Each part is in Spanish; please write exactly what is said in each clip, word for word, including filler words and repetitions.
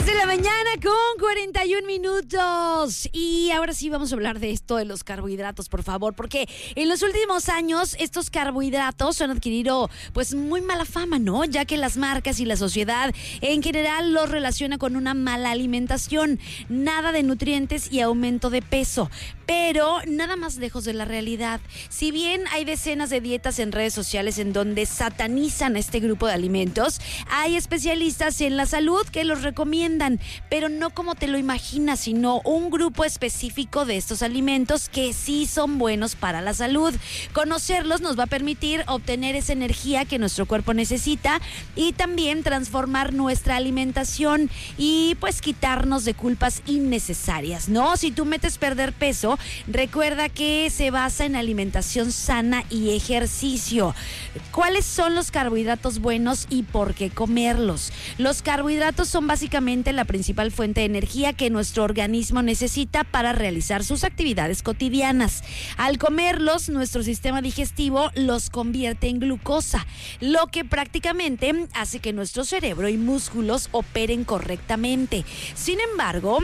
de la mañana con cuarenta y un minutos. Y ahora sí vamos a hablar de esto de los carbohidratos, por favor, porque en los últimos años estos carbohidratos han adquirido pues muy mala fama, ¿no? Ya que las marcas y la sociedad en general los relaciona con una mala alimentación, nada de nutrientes y aumento de peso. Pero nada más lejos de la realidad. Si bien hay decenas de dietas en redes sociales en donde satanizan a este grupo de alimentos, hay especialistas en la salud que los recomiendan, pero no como te lo imaginas, sino un grupo específico de estos alimentos que sí son buenos para la salud. Conocerlos nos va a permitir obtener esa energía que nuestro cuerpo necesita y también transformar nuestra alimentación y pues quitarnos de culpas innecesarias, ¿no? Si tú metes perder peso, recuerda que se basa en alimentación sana y ejercicio. ¿Cuáles son los carbohidratos buenos y por qué comerlos? Los carbohidratos son básicamente la principal fuente de energía que nuestro organismo necesita para realizar sus actividades cotidianas. Al comerlos, nuestro sistema digestivo los convierte en glucosa, lo que prácticamente hace que nuestro cerebro y músculos operen correctamente. Sin embargo,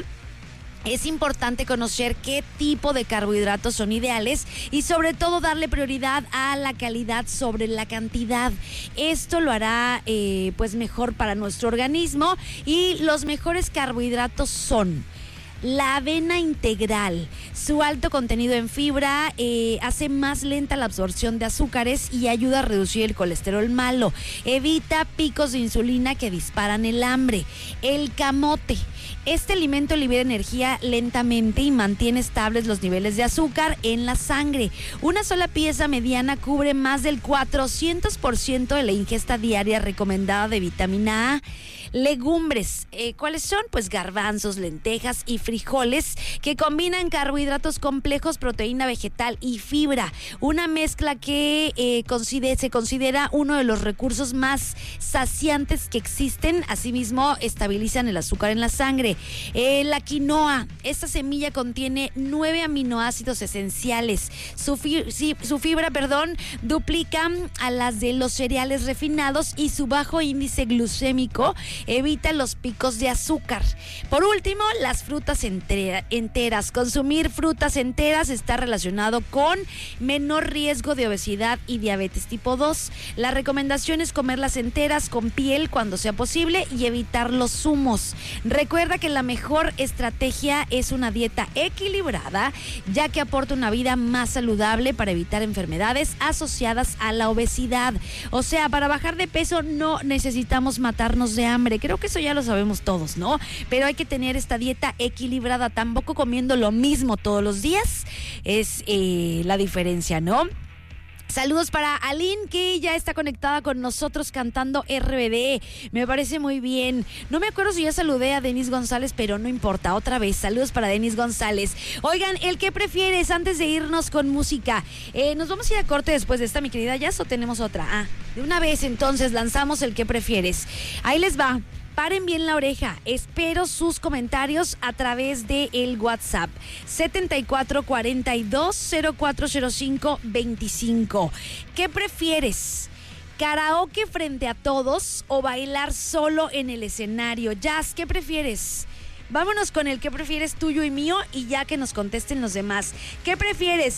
es importante conocer qué tipo de carbohidratos son ideales y sobre todo darle prioridad a la calidad sobre la cantidad. Esto lo hará eh, pues mejor para nuestro organismo y los mejores carbohidratos son la avena integral. Su alto contenido en fibra eh, hace más lenta la absorción de azúcares y ayuda a reducir el colesterol malo. Evita picos de insulina que disparan el hambre. El camote. Este alimento libera energía lentamente y mantiene estables los niveles de azúcar en la sangre. Una sola pieza mediana cubre más del cuatrocientos por ciento de la ingesta diaria recomendada de vitamina A. Legumbres, eh, ¿cuáles son? Pues garbanzos, lentejas y frijoles que combinan carbohidratos complejos, proteína vegetal y fibra. Una mezcla que eh, considera, se considera uno de los recursos más saciantes que existen. Asimismo, estabilizan el azúcar en la sangre. Eh, la quinoa, esta semilla contiene nueve aminoácidos esenciales. Su, fi- sí, su fibra, perdón, duplica a las de los cereales refinados y su bajo índice glucémico evita los picos de azúcar. Por último, las frutas entera, enteras. Consumir frutas enteras está relacionado con menor riesgo de obesidad y diabetes tipo dos. La recomendación es comerlas enteras con piel cuando sea posible y evitar los zumos. Recuerda que la mejor estrategia es una dieta equilibrada, ya que aporta una vida más saludable para evitar enfermedades asociadas a la obesidad. O sea, para bajar de peso no necesitamos matarnos de hambre. Creo que eso ya lo sabemos todos, ¿no? Pero hay que tener esta dieta equilibrada, tampoco comiendo lo mismo todos los días es eh, la diferencia, ¿no? Saludos para Aline, que ya está conectada con nosotros cantando R B D. Me parece muy bien. No me acuerdo si ya saludé a Denis González, pero no importa. Otra vez, saludos para Denis González. Oigan, ¿el qué prefieres antes de irnos con música? Eh, ¿Nos vamos a ir a corte después de esta, mi querida Jazz, o tenemos otra? Ah, de una vez entonces lanzamos el qué prefieres. Ahí les va. Paren bien la oreja, espero sus comentarios a través de el WhatsApp setenta y cuatro cuarenta y dos cero cuatro cero cinco veinticinco. ¿Qué prefieres? ¿Karaoke frente a todos o bailar solo en el escenario? Jazz, ¿qué prefieres? Vámonos con el qué prefieres tuyo y mío y ya que nos contesten los demás. ¿Qué prefieres?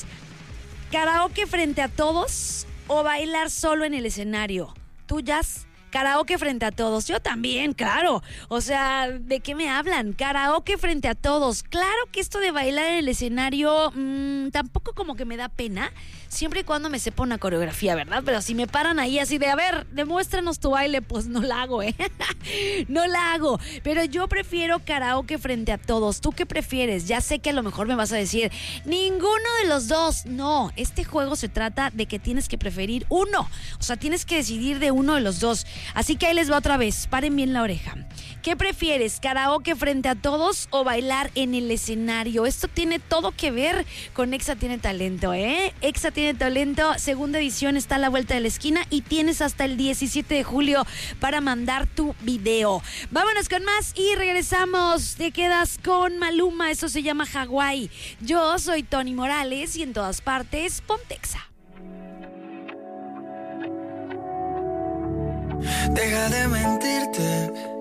¿Karaoke frente a todos o bailar solo en el escenario? ¿Tú, Jazz? Karaoke frente a todos. Yo también, claro. O sea, ¿de qué me hablan? Karaoke frente a todos. Claro que esto de bailar en el escenario mmm, tampoco como que me da pena, siempre y cuando me sepa una coreografía, ¿verdad? Pero si me paran ahí así de, a ver, demuéstranos tu baile, pues no la hago, ¿eh? No la hago. Pero yo prefiero karaoke frente a todos. ¿Tú qué prefieres? Ya sé que a lo mejor me vas a decir, ninguno de los dos. No, este juego se trata de que tienes que preferir uno. O sea, tienes que decidir de uno de los dos. Así que ahí les va otra vez, paren bien la oreja. ¿Qué prefieres, karaoke frente a todos o bailar en el escenario? Esto tiene todo que ver con Exa Tiene Talento, ¿eh? Exa Tiene Talento, segunda edición, está a la vuelta de la esquina y tienes hasta el diecisiete de julio para mandar tu video. Vámonos con más y regresamos. Te quedas con Maluma, eso se llama Hawái. Yo soy Tony Morales y en todas partes, ponte Exa. Deja de mentirte,